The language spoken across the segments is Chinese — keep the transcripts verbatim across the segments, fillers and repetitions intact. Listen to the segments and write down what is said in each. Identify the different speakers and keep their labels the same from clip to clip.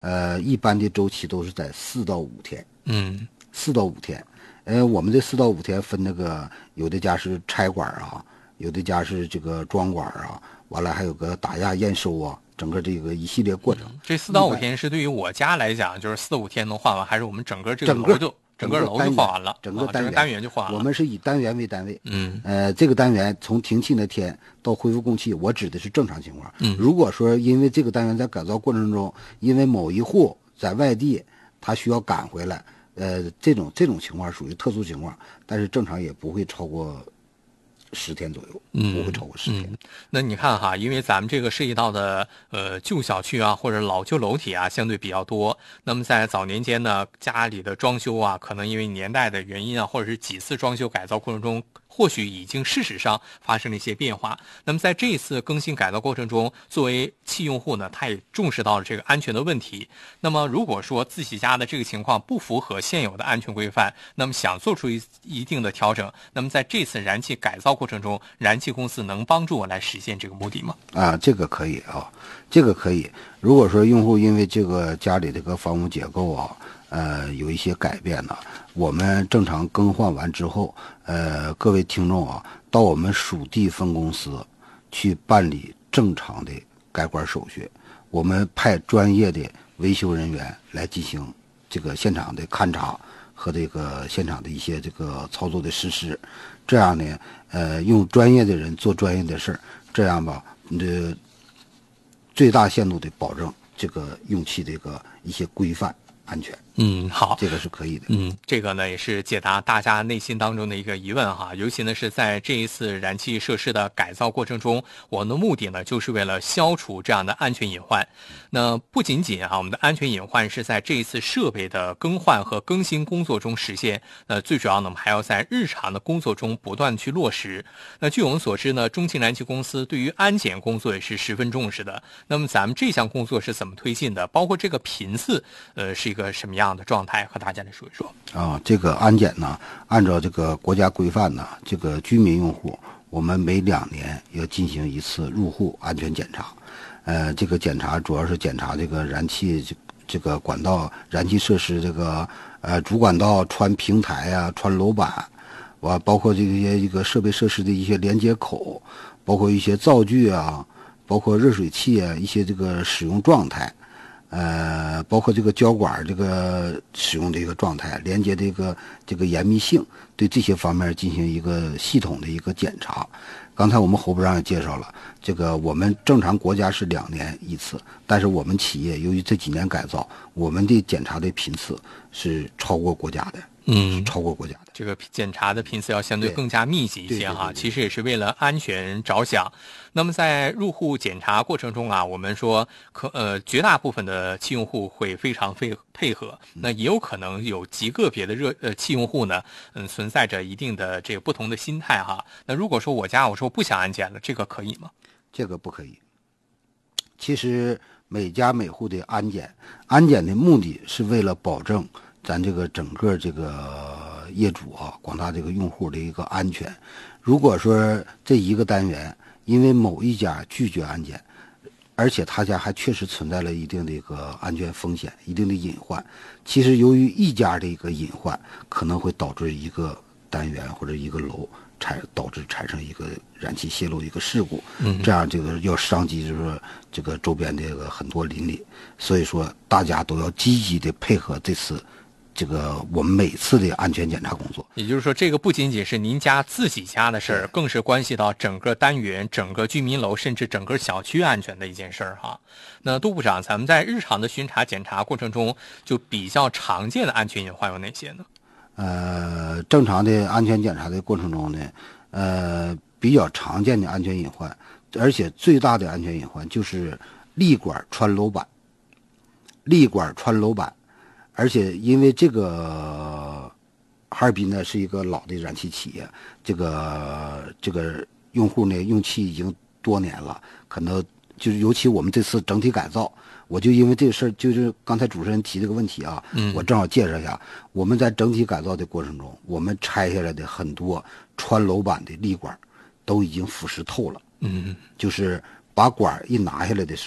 Speaker 1: 呃，一般的周期都是在四到五天。
Speaker 2: 嗯，
Speaker 1: 四到五天。呃，我们这四到五天分那个，有的家是拆管啊，有的家是这个装管啊，完了还有个打压验收啊，整个这个一系列过程。
Speaker 2: 嗯、这四到五天是对于我家来讲，就是四五天能换完，还是我们整个这个楼就
Speaker 1: 整
Speaker 2: 个楼就换完了，
Speaker 1: 整个单元、
Speaker 2: 啊、单元就换完了。
Speaker 1: 我们是以单元为单位。
Speaker 2: 嗯，
Speaker 1: 呃，这个单元从停气那天到恢复供气，我指的是正常情况。
Speaker 2: 嗯，
Speaker 1: 如果说因为这个单元在改造过程中，因为某一户在外地，他需要赶回来。呃，这种这种情况属于特殊情况，但是正常也不会超过十天左右，
Speaker 2: 嗯，
Speaker 1: 不会超过十天。
Speaker 2: 嗯，那你看哈，因为咱们这个涉及到的呃旧小区啊或者老旧楼体啊相对比较多，那么在早年间呢，家里的装修啊，可能因为年代的原因啊，或者是几次装修改造过程中，或许已经事实上发生了一些变化。那么在这一次更新改造过程中，作为气用户呢，他也重视到了这个安全的问题。那么如果说自己家的这个情况不符合现有的安全规范，那么想做出一一定的调整，那么在这次燃气改造过程中，燃气公司能帮助我来实现这个目的吗？
Speaker 1: 啊，这个可以啊，这个可以。如果说用户因为这个家里这个房屋结构啊，呃，有一些改变呢，我们正常更换完之后，呃，各位听众啊，到我们属地分公司去办理正常的改管手续，我们派专业的维修人员来进行这个现场的勘查和这个现场的一些这个操作的实施。这样呢，呃，用专业的人做专业的事儿，这样吧，这最大限度的保证这个用气这个一些规范安全。
Speaker 2: 嗯，好，
Speaker 1: 这个是可以的。
Speaker 2: 嗯，这个呢也是解答大家内心当中的一个疑问哈，尤其呢是在这一次燃气设施的改造过程中，我们的目的呢就是为了消除这样的安全隐患。那不仅仅啊，我们的安全隐患是在这一次设备的更换和更新工作中实现，那最主要呢，我们还要在日常的工作中不断去落实。那据我们所知呢，中庆燃气公司对于安检工作也是十分重视的。那么咱们这项工作是怎么推进的？包括这个频次，呃，是一个什么样的状态？和大家来说一说。
Speaker 1: 啊，这个安检呢，按照这个国家规范呢，这个居民用户，我们每两年要进行一次入户安全检查。呃，这个检查主要是检查这个燃气这这个管道、燃气设施这个呃主管道穿平台啊、穿楼板，完包括这些一个设备设施的一些连接口，包括一些灶具啊，包括热水器啊，一些这个使用状态。呃，包括这个胶管这个使用的一个状态，连接这个这个严密性，对这些方面进行一个系统的一个检查。刚才我们侯部长也介绍了，这个我们正常国家是两年一次，但是我们企业由于这几年改造，我们的检查的频次是超过国家的。嗯，超过国家的
Speaker 2: 这个检查的频次要相对更加密集一些哈，其实也是为了安全着想。那么在入户检查过程中啊，我们说可呃绝大部分的气用户会非常配配合，那也有可能有极个别的热呃气用户呢，嗯存在着一定的这个不同的心态哈。那如果说我家我说不想安检了，这个可以吗？
Speaker 1: 这个不可以。其实每家每户的安检，安检的目的是为了保证咱这个整个这个业主啊，广大这个用户的一个安全。如果说这一个单元因为某一家拒绝安检，而且他家还确实存在了一定的一个安全风险、一定的隐患，其实由于一家的一个隐患，可能会导致一个单元或者一个楼产导致产生一个燃气泄漏的一个事故。嗯，这样这个要伤及就是说这个周边的这个很多邻里，所以说大家都要积极的配合这次。这个我们每次的安全检查工作，
Speaker 2: 也就是说，这个不仅仅是您家自己家的事儿，更是关系到整个单元、整个居民楼，甚至整个小区安全的一件事儿哈。那杜部长，咱们在日常的巡查检查过程中，就比较常见的安全隐患有哪些呢？
Speaker 1: 呃，正常的安全检查的过程中呢，呃，比较常见的安全隐患，而且最大的安全隐患就是立管穿楼板，立管穿楼板。而且因为这个哈尔滨呢是一个老的燃气企业，这个这个用户呢用气已经多年了，可能就是尤其我们这次整体改造，我就因为这个事儿，就是刚才主持人提这个问题啊，嗯，我正好介绍一下，我们在整体改造的过程中，我们拆下来的很多穿楼板的立管都已经腐蚀透了，嗯，就是把管一拿下来的时候，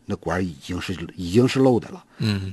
Speaker 1: 那管已经是已经是漏的了。
Speaker 2: 嗯。